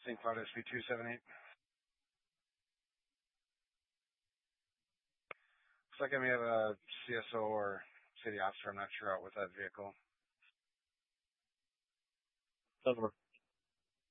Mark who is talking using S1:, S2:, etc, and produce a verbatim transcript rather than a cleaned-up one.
S1: Saint Cloud S V two seven eight. Looks like I may have a C S O or city officer. I'm not sure out with that vehicle.
S2: Over.